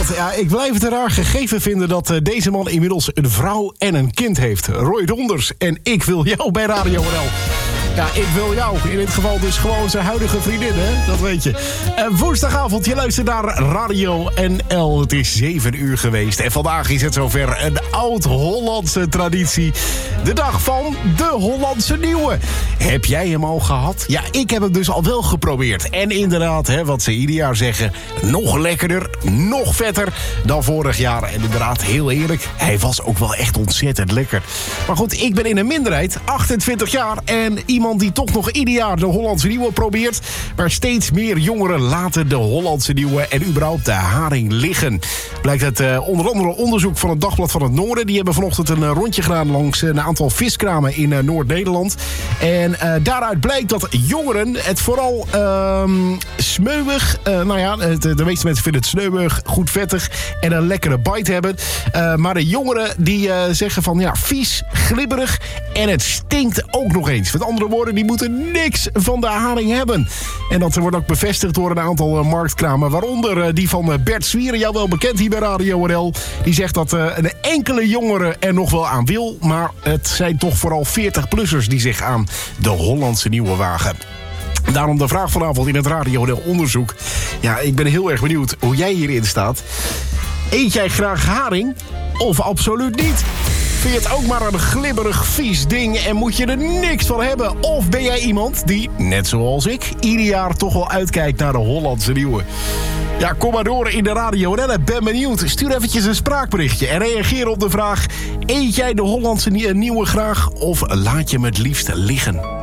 Ja, ik blijf het een raar gegeven vinden dat deze man inmiddels een vrouw en een kind heeft. Roy Donders en Ik Wil Jou bij Radio NL. Ja, ik wil jou. In dit geval dus gewoon zijn huidige vriendin, hè? Dat weet je. Woensdagavond, je luistert naar Radio NL. Het is 7 uur geweest. En vandaag is het zover een oud-Hollandse traditie. De dag van de Hollandse Nieuwe. Heb jij hem al gehad? Ja, ik heb hem dus al wel geprobeerd. En inderdaad, hè, wat ze ieder jaar zeggen, nog lekkerder, nog vetter dan vorig jaar. En inderdaad, heel eerlijk, hij was ook wel echt ontzettend lekker. Maar goed, ik ben in een minderheid, 28 jaar... en iemand die toch nog ieder jaar de Hollandse Nieuwe probeert. Maar steeds meer jongeren laten de Hollandse Nieuwe en überhaupt de haring liggen. Blijkt uit onder andere onderzoek van het Dagblad van het Noorden. Die hebben vanochtend een rondje gedaan langs een aantal viskramen in Noord-Nederland. En daaruit blijkt dat jongeren het vooral smeuig... de meeste mensen vinden het sneuwig, goed vettig en een lekkere bite hebben. Maar de jongeren die zeggen van ja, vies, glibberig en het stinkt ook nog eens. Met andere woorden, die moeten niks van de haring hebben. En dat wordt ook bevestigd door een aantal marktkramen. Waaronder die van Bert Zwieren, jou wel bekend hier bij Radio NL. Die zegt dat een enkele jongere er nog wel aan wil. Maar het zijn toch vooral 40-plussers die zich aan de Hollandse Nieuwe wagen. Daarom de vraag vanavond in het Radio NL onderzoek. Ja, ik ben heel erg benieuwd hoe jij hierin staat. Eet jij graag haring of absoluut niet? Vind je het ook maar een glibberig, vies ding en moet je er niks van hebben? Of ben jij iemand die, net zoals ik, ieder jaar toch wel uitkijkt naar de Hollandse Nieuwe? Ja, kom maar door in de Radio NL. Ben benieuwd. Stuur eventjes een spraakberichtje en reageer op de vraag: eet jij de Hollandse Nieuwe graag of laat je hem het liefst liggen?